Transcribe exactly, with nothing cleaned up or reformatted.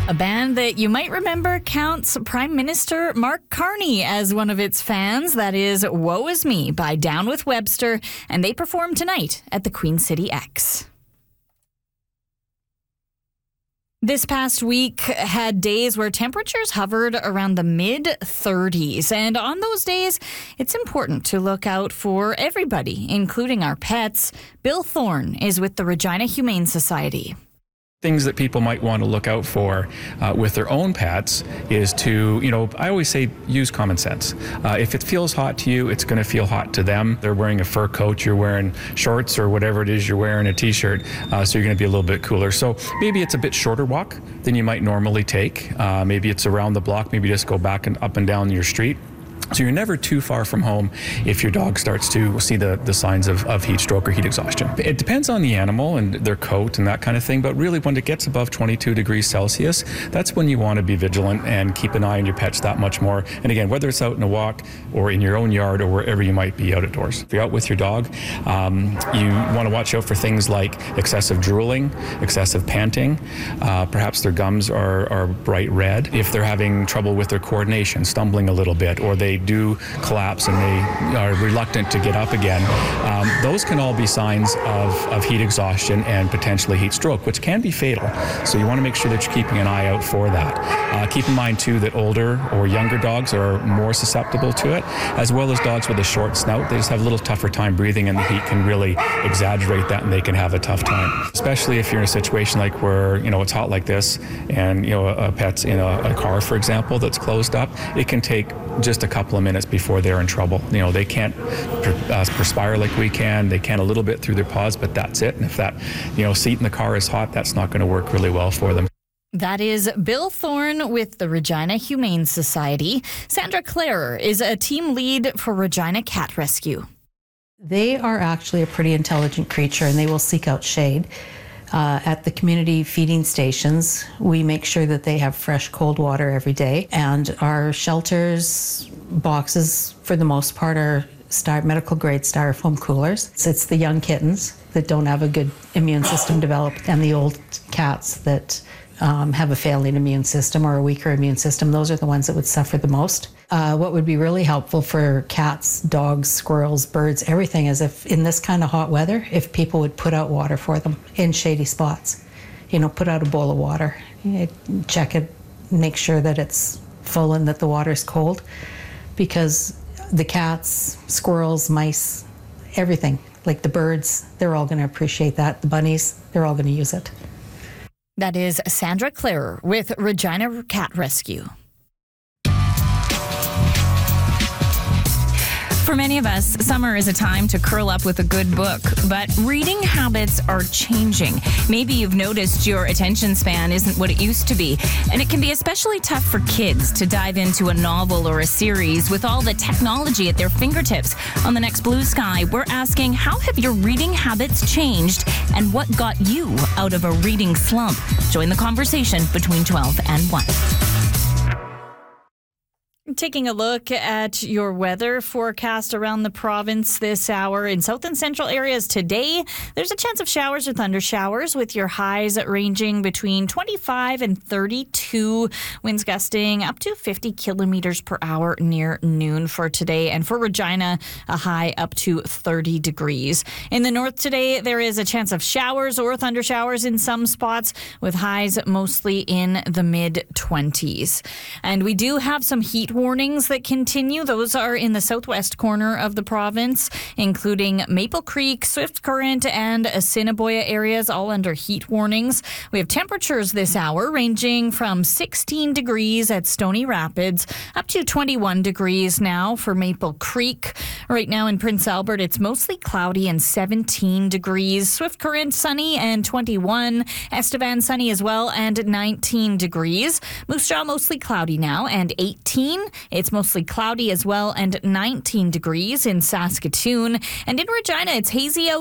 A band that you might remember counts Prime Minister Mark Carney as one of its fans. That is Woe Is Me by Down With Webster, and they perform tonight at the Queen City X. This past week had days where temperatures hovered around the mid thirties. And on those days, it's important to look out for everybody, including our pets. Bill Thorne is with the Regina Humane Society. Things that people might want to look out for uh, with their own pets is to, you know, I always say use common sense. Uh, if it feels hot to you, it's going to feel hot to them. They're wearing a fur coat, you're wearing shorts or whatever it is you're wearing, a t-shirt, uh, so you're going to be a little bit cooler. So maybe it's a bit shorter walk than you might normally take. Uh, maybe it's around the block, maybe just go back and up and down your street. So you're never too far from home if your dog starts to see the, the signs of, of heat stroke or heat exhaustion. It depends on the animal and their coat and that kind of thing, but really when it gets above twenty-two degrees Celsius, that's when you want to be vigilant and keep an eye on your pets that much more. And again, whether it's out in a walk or in your own yard or wherever you might be outdoors. If you're out with your dog, um, you want to watch out for things like excessive drooling, excessive panting, uh, perhaps their gums are, are bright red. If they're having trouble with their coordination, stumbling a little bit, or they do collapse and they are reluctant to get up again, um, those can all be signs of, of heat exhaustion and potentially heat stroke, which can be fatal. So you want to make sure that you're keeping an eye out for that. Uh, keep in mind too that older or younger dogs are more susceptible to it, as well as dogs with a short snout. They just have a little tougher time breathing, and the heat can really exaggerate that, and they can have a tough time. Especially if you're in a situation like where, you know, it's hot like this and, you know, a, a pet's in a, a car, for example, that's closed up. It can take just a couple of minutes before they're in trouble. You know, they can't per, uh, perspire like we can. They can a little bit through their paws, but that's it. And if that, you know, seat in the car is hot, that's not going to work really well for them. That is Bill Thorne with the Regina Humane Society. Sandra Clare is a team lead for Regina Cat Rescue. They are actually a pretty intelligent creature, and they will seek out shade. Uh, at the community feeding stations, we make sure that they have fresh cold water every day, and our shelters boxes, for the most part, are star- medical grade styrofoam coolers. It's, it's the young kittens that don't have a good immune system developed, and the old cats that um, have a failing immune system or a weaker immune system. Those are the ones that would suffer the most. Uh, what would be really helpful for cats, dogs, squirrels, birds, everything, is if in this kind of hot weather, if people would put out water for them in shady spots. You know, put out a bowl of water, check it, make sure that it's full and that the water is cold, because the cats, squirrels, mice, everything, like the birds, they're all going to appreciate that. The bunnies, they're all going to use it. That is Sandra Clare with Regina Cat Rescue. For many of us, summer is a time to curl up with a good book, but reading habits are changing. Maybe you've noticed your attention span isn't what it used to be, and it can be especially tough for kids to dive into a novel or a series with all the technology at their fingertips. On the next Blue Sky, we're asking, how have your reading habits changed, and what got you out of a reading slump? Join the conversation between twelve and one. Taking a look at your weather forecast around the province this hour. In south and central areas today, there's a chance of showers or thunder showers, with your highs ranging between twenty-five and thirty-two. Winds gusting up to fifty kilometers per hour near noon for today. And for Regina, a high up to thirty degrees. In the north today, there is a chance of showers or thunder showers in some spots, with highs mostly in the mid twenties. And we do have some heat warnings that continue. Those are in the southwest corner of the province, including Maple Creek, Swift Current, and Assiniboia areas, all under heat warnings. We have temperatures this hour ranging from sixteen degrees at Stony Rapids up to twenty-one degrees now for Maple Creek. Right now in Prince Albert, it's mostly cloudy and seventeen degrees. Swift Current sunny and twenty-one. Estevan sunny as well and nineteen degrees. Moose Jaw mostly cloudy now and eighteen. It's mostly cloudy as well and nineteen degrees in Saskatoon. And in Regina, it's hazy out